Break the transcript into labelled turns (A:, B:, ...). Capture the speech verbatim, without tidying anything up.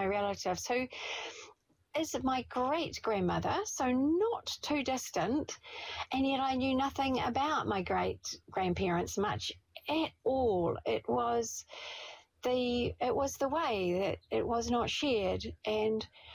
A: relatives who is my great-grandmother, so not too distant, and yet I knew nothing about my great-grandparents much at all. It was the it was the way that it was not shared, and